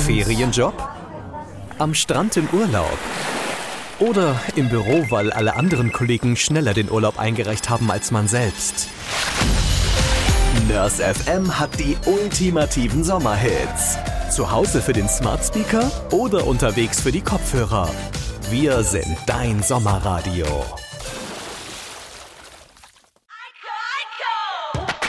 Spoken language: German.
Ferienjob? Am Strand im Urlaub? Oder im Büro, weil alle anderen Kollegen schneller den Urlaub eingereicht haben als man selbst? Nurse FM hat die ultimativen Sommerhits. Zu Hause für den Smart Speaker oder unterwegs für die Kopfhörer. Wir sind dein Sommerradio.